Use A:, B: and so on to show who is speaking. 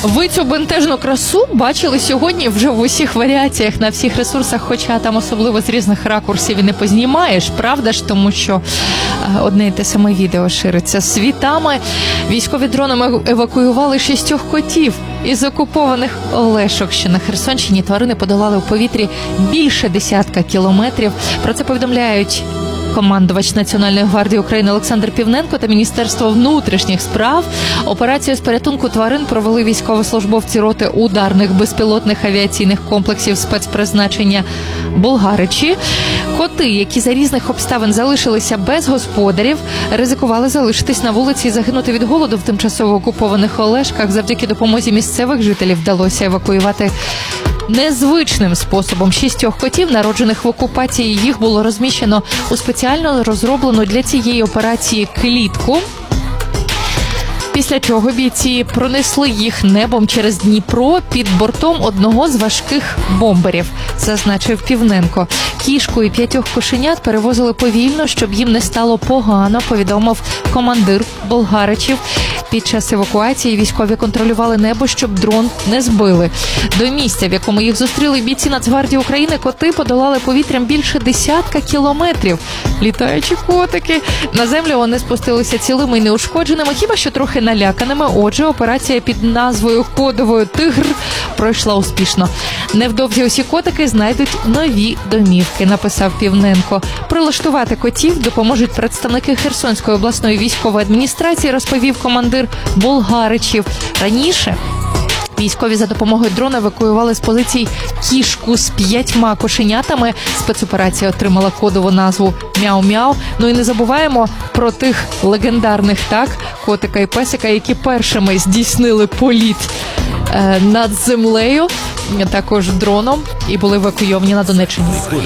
A: Ви цю бентежну красу бачили сьогодні вже в усіх варіаціях, на всіх ресурсах, хоча там особливо з різних ракурсів і не познімаєш, правда ж? Тому що одне й те саме відео шириться світами. Військові дронами евакуювали 6 котів із окупованих Олешок, що на Херсонщині. Тварини подолали у повітрі більше 10 кілометрів. Про це повідомляють командувач Національної гвардії України Олександр Півненко та Міністерство внутрішніх справ. Операцію з порятунку тварин провели військовослужбовці роти ударних безпілотних авіаційних комплексів спецпризначення «Болгаричі». Коти, які за різних обставин залишилися без господарів, ризикували залишитись на вулиці і загинути від голоду в тимчасово окупованих Олешках. Завдяки допомозі місцевих жителів вдалося евакуювати незвичним способом 6 котів, народжених в окупації. Їх було розміщено у спеціально розроблену для цієї операції клітку. Після чого бійці пронесли їх небом через Дніпро під бортом одного з важких бомберів, зазначив Півненко. Кішку і 5 кошенят перевозили повільно, щоб їм не стало погано, повідомив командир Болгаричів. Під час евакуації військові контролювали небо, щоб дрон не збили. До місця, в якому їх зустріли бійці Нацгвардії України, коти подолали повітрям більше 10 кілометрів. Літаючі котики. На землю вони спустилися цілими і неушкодженими, хіба що трохи наляканими. Отже, операція під назвою кодовою «Тигр» пройшла успішно. Невдовзі усі котики знайдуть нові домівки, написав Півненко. Прилаштувати котів допоможуть представники Херсонської обласної військової адміністрації, розповів командир Болгаричів. Раніше військові за допомогою дрона евакуювали з позицій кішку з 5 кошенятами. Спецоперація отримала кодову назву «Мяу-мяу». Ну і не забуваємо про тих легендарних, котика і песика, які першими здійснили політ над землею, також дроном, і були евакуйовані на Донеччині.